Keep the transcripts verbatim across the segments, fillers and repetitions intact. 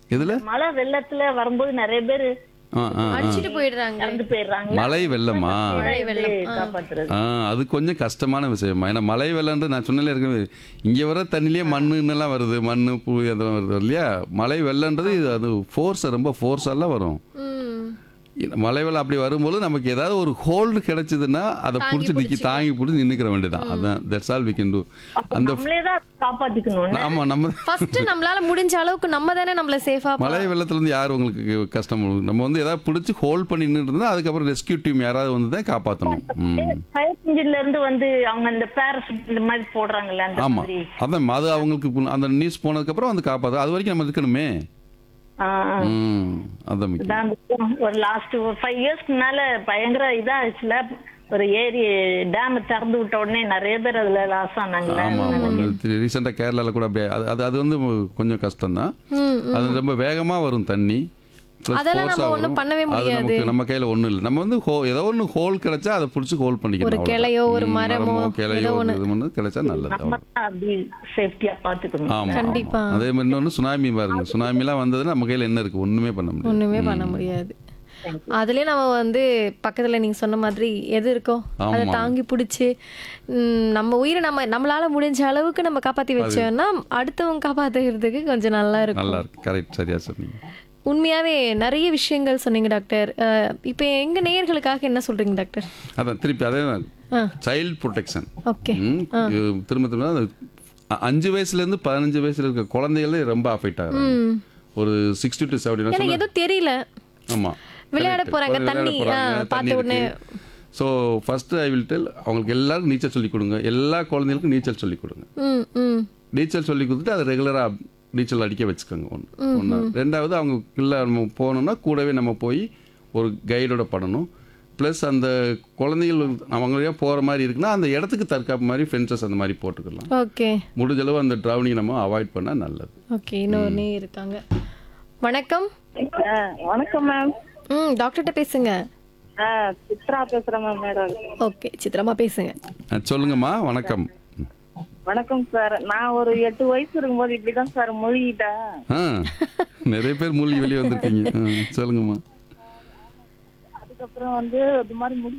எதுல? மழை வெள்ளத்துல வரும்போது நிறைய பேர் ஆ, ஆ, ஆ. அடிச்சிட்டு போயிடுறாங்க. இறந்து போயிடுறாங்க. மழை வெள்ளமா? மழை வெள்ளம். ஆ. காப்பாத்துறது. ஆ அது கொஞ்சம் கஷ்டமான விஷயமா. ஏன்னா மழை வெள்ளம்ன்றது நான் சொன்னல இருக்கவே இங்கே வர தண்ணிலேயே மண்ணுன்னெல்லாம் வருது, மண்ணு புழு அதெல்லாம் வருது இல்லையா? மழை வெள்ளம்ன்றது இது அது ஃபோர்ஸ் ரொம்ப ஃபோர்ஸெல்லாம் வரும். ம். இந்த மழை வெள்ளம் அப்படி வரும்போது நமக்கு ஏதாவது ஒரு ஹோல்டு கிடைச்சதுன்னா அதை தாங்கி பிடிச்சி நிற்கி பிடிச்சிக்க. தாங்கி பிடிச்சி நின்றுக்கிற வேண்டியதான். அதான் that's all we can do. அப்ப அந்த நம்மளே தான் காப்பாத்திக்கணும். ஆமாம் நம்ம ஃபர்ஸ்ட் நம்மளால முடிஞ்ச அளவுக்கு நம்ம தானே நம்மள சேஃபா மழை வெள்ளத்துலேருந்து யார் உங்களுக்கு கஷ்டம் கொடுக்கும்? நம்ம வந்து ஏதாவது பிடிச்சி ஹோல்ட் பண்ணி நின்று இருந்தால் அதுக்கப்புறம் ரெஸ்கியூ டீம் யாராவது வந்து தான் காப்பாற்றணும். ம் ஃபயர் இன்ஜின்ல இருந்து வந்து அவங்க அந்த பேரசூட் இந்த மாதிரி போடுறாங்கல்ல அந்த ஆமாம் மாதிரி. அதான் அது அவங்களுக்கு பு- அந்த நியூஸ் போனதுக்கப்புறம் வந்து காப்பாற்று. அது வரைக்கும் நம்ம இருக்கணுமே. ஆ, ஆ. ம் அதான் முக்கியம். இதான் விஷயம். ஒரு லாஸ்ட் ஒரு ஃபைவ் இயர்ஸ்க்கு முன்னால பயங்கர இதாச்சுல ஒரு ஏரி டேம் திறந்து விட்ட உடனே நிறைய பேர் அதுல லாஸ் ஆனாங்கல்ல. ஆமாம் ஆமாம் ரீசெண்டாக கேரளாவில் கூட அப்படியே அது அது அது வந்து கொஞ்சம் கஷ்டம்தான். அது ரொம்ப வேகமாக வரும் தண்ணி. Plus அதெல்லாம் force நம்ம ஆ ஒண்ணும் வரும். பண்ணவே அது முடியாது. நமக்கு நம்ம கையில் ஒன்றும் இல்லை. நம்ம வந்து ஹோ ஏதோ ஒன்று ஹோல் கிடைச்சா அதை பிடிச்சி ஹோல் பண்ணிக்கணும். ஒரு அவ்வளவுதான். கிளையோ, ஒரு ம், மரமோ, கிளையோ ஏதோ ஒரு ஒண்ணு. இது ஒன்று கிடைச்சா நல்லது. நம்ம அவ்வளோ. தான் அப்படி சேஃப்டியா பாத்துக்கணும். ஆமாம் கண்டிப்பா. ஆமாம். அதே மாதிரி இன்னொன்று சுனாமி பாருங்க. சுனாமிலாம் வந்ததுன்னா நம்ம கையில் என்ன இருக்குது? ஒன்றுமே பண்ண முடியாது. ஒண்ணுமே பண்ண முடியாது. அதுலயே நம்ம வந்து பக்கத்துல நீங்க சொன்ன மாதிரி எது இருக்கோ அதை ஆமா. தாங்கி பிடிச்சி நம்ம உயிரை நம்ம நம்மளால முடிஞ்ச அளவுக்கு நம்ம காப்பாத்தி வச்சோம்னா அடுத்தவங்க காப்பாத்துறதுக்கு கொஞ்சம் நல்லா இருக்கும். நல்லா இருக்கு. கரெக்ட். சரியா சொன்னீங்க. உண்மையாவே நிறைய விஷயங்கள் சொன்னீங்க டாக்டர். அஹ், இப்போ எங்க நேயர்களுக்காக என்ன சொல்றீங்க டாக்டர்? அதான் திருப்பி அதே ஆ. Child protection. ஓகே. திரும்ப திரும்ப அது அ- அஞ்சு வயசுலேருந்து பதினஞ்சு வயசுல இருக்க குழந்தைகளே ரொம்ப அஃபெக்ட் ஆகுறாங்க. ஒரு சிக்ஸ்டி டு செவன்டி எனக்கு எதுவும் தெரியல. ஆமாம் விளையாட போறாங்க, தண்ணி, ஆ, பார்த்த உடனே. So first I will tell அவங்களுக்கு எல்லாருக்கும் நீச்சல் சொல்லிக் கொடுங்க. எல்லா குழந்தைகளுக்கும் நீச்சல் சொல்லிக் கொடுங்க. ம் ம் நீச்சல் சொல்லி கொடுத்துட்டு அதை ரெகுலராக நீச்சல் அடிக்க வச்சுக்கோங்க. ஒன்று ஒன்று ரெண்டாவது அவங்க இல்லை நம்ம போகணுன்னா கூடவே நம்ம போய் ஒரு கைடோட பண்ணணும். ப்ளஸ் அந்த குழந்தைகள் அவங்க போகிற மாதிரி இருக்குன்னா அந்த இடத்துக்கு தற்காப்பு மாதிரி ஃபென்சஸ் அந்த மாதிரி போட்டுக்கலாம். ஓகே முடிஞ்சளவு அந்த ட்ராவலிங் நம்ம அவாய்ட் பண்ணால் நல்லது. ஓகே. இன்னொரு நேயர் இருக்காங்க. வணக்கம். ஆ, வணக்கம் மேம். ம் டாக்டர்கிட்ட பேசுங்க. ஆ, சித்ரா பேசுறேன் மேம். மேடம் ஓகே சித்ரமா பேசுங்க. ஆ, சொல்லுங்கம்மா. வணக்கம். வணக்கம் சார். நான் ஒரு எட்டு வயசு இருக்கும்போது இப்படிதான் சார் மொழிகிட்டேன். ஆ நிறைய பேர் மூலிகை வெளியே வந்திருக்கீங்க. ஆ, சொல்லுங்கம்மா. அதுக்கப்புறம் வந்து இது மாதிரி முடி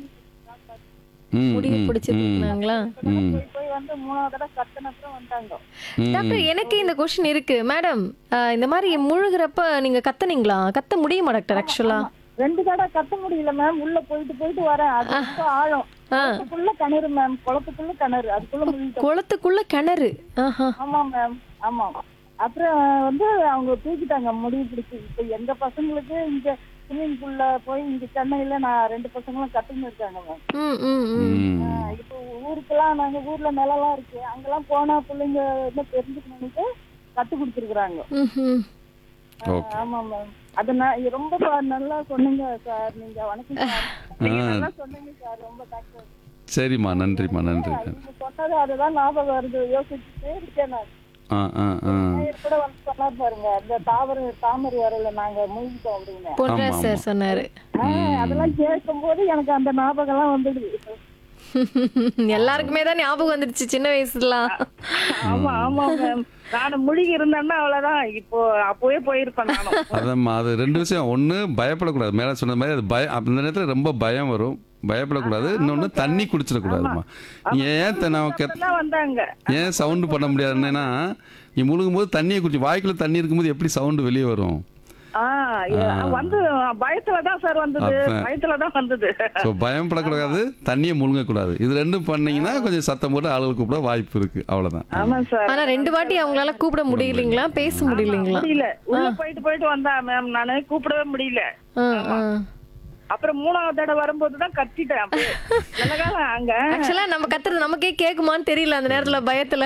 ம் முடிய ம், ம். பிடிச்சிருக்காங்களா? ம் போய் போய் வந்து மூணாவது தடவை கத்தினப்புறம் வந்தாங்க. ம். டாக்டர் எனக்கு இந்த கொஸ்டின் இருக்கு மேடம். இந்த மாதிரி முழுகிறப்ப நீங்க கத்துனீங்களா? கத்த முடியுமா டாக்டர் ஆக்சுவலா? ரெண்டு தடவை கத்த முடியல மேம். உள்ள போயிட்டு போயிட்டு வரேன். அது ரொம்ப ஆழம். குளத்துக்குள்ள கிணறு மேம். குளத்துக்குள்ள கிணறு. அதுக்குள்ள முழுகிட்டோம். குளத்துக்குள்ள கிணறு. ஆஹா. ஆமா மேம். ஆமா. அப்புறம் வந்து அவங்க தூக்கிட்டாங்க முடிவு பிடிச்சி. இப்ப எங்க பசங்களுக்கு இங்க ஸ்விம்மிங் பூல்ல போய் இங்க சென்னையில நான் ரெண்டு பசங்களும் கத்துன்னு இருக்காங்க மேம். ம் ம் ம் ம். ஆஹ் இப்போ ஊருக்கெல்லாம் நாங்க ஊர்ல நிலம்லாம் இருக்கு. அங்கெல்லாம் போனா பிள்ளைங்க என்ன தெரிஞ்சுக்கணும்னுட்டு கத்து கொடுத்துருக்குறாங்க. ம்ஹும். ஓகே. ஆமா மேம். அது நான் ரொம்ப பா- நல்லா சொன்னீங்க சார். நீங்க வணக்கம் சார். நீங்க நல்லா சொன்னீங்க சார். ரொம்ப டாக்டர். சரிம்மா. நன்றிம்மா. நன்றி. நீங்க சொன்னது அதுதான் ஞாபகம் வருது. யோசிச்சுட்டே இருக்கேன் நான். ஆ ஆ ஆ நேயர் கூட வந்து சொன்னார் பாருங்க. இந்த தாவர தாமரை வரையில நாங்க மூழ்கிட்டோம் அப்படின்னு. பொன்ராஜ் ஆமா, சார் ஆமா. சொன்னாரு. ஆஹ் அதெல்லாம் கேட்கும் போது எனக்கு அந்த ஞாபகம் எல்லாம் வந்துடுது. எல்லாருக்குமே தான் ஞாபகம் வந்துடுச்சு சின்ன வயசுலாம். ஆமா ஆமா மேம். நான் முழுகி இருந்தேன்னா அவ்வளவுதான். இப்போ அப்பவே போயிருப்பேன் நானும். அதாம்மா. அது ரெண்டு விஷயம். ஒன்று பயப்படக்கூடாது. மேலே சொன்ன மாதிரி அது பயம். அந்த நேரத்தில் ரொம்ப பயம் வரும். பயப்படக்கூடாது. இன்னொன்று தண்ணி குடிச்சிடக்கூடாதுமா. நீ ஏன் த- நான் கெத்- தான் வந்தாங்க. ஏன் சவுண்டு பண்ண முடியாதுன்னா நீ முழுகும் போது தண்ணியை குடிச்சு வாய்க்குள்ள தண்ணி இருக்கும்போது எப்படி சவுண்டு வெளியே வரும்? ஆஹ் ஏ- வந்து பயத்துலதான் சார் வந்தது. அதான். பயத்துலதான் வந்தது. ஸோ பயப்படக்கூடாது. தண்ணியை முழுங்கக்கூடாது. இது ரெண்டும் பண்ணீங்கன்னா கொஞ்சம் சத்தம் போட்டு ஆளுகள் கூப்பிட வாய்ப்பு இருக்கு. அவ்வளோதான். ஆமா சார். ஆனா ரெண்டு வாட்டி அவங்களால கூப்பிட முடியலீங்களா? பேச முடியலீங்களா? முடியல. உள்ள போயிட்டு போயிட்டு வந்தா மேம். நானு கூப்பிடவே முடியல. ஆ, ஆ. அப்புறம் மூணாவது தடவை வரும்போதுதான் கத்திட்டேன். அப்படியே நல்ல காலம் அங்க. ஆக்சுவலா நம்ம கத்துறது நமக்கே கேக்குமான்னு தெரியல அந்த நேரத்துல பயத்துல.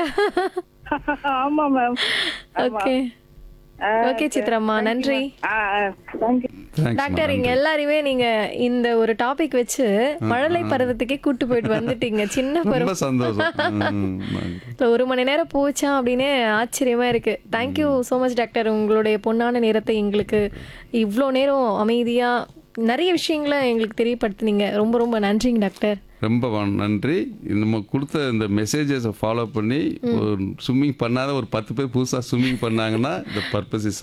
ஆமா மேம். ஓகே ஓகே சித்ரம்மா நன்றி. தேங்க்யூ. தேங்க்ஸ். டாக்டர் இங்க எல்லாருமே நீங்க இந்த ஒரு டாபிக் வச்சு மழலை பருவத்துக்கே கூட்டு போயிட்டு வந்துட்டீங்க. சின்ன ரொம்ப பருவம் சந்தோஷம். ம், நன்றி. இல்ல, ஒரு மணி நேரம் போச்சா அப்படின்னு ஆச்சரியமா இருக்கு. Thank you so much doctor. உங்களுடைய பொன்னான நேரத்தை எங்களுக்கு இவ்வளோ நேரம் அமைதியா நிறைய விஷயங்களை எங்களுக்கு தெரியப்படுத்துனீங்க. ரொம்ப ரொம்ப நன்றிங்க டாக்டர். ரொம்ப வ- நன்றி. நம்ம கொடுத்த இந்த மெசேஜஸை ஃபாலோ பண்ணி ஒரு ஸ்விம்மிங் பண்ணாத ஒரு பத்து பேர் புதுசாக ஸ்விம்மிங் பண்ணாங்கன்னா இந்த பர்பஸ் இஸ்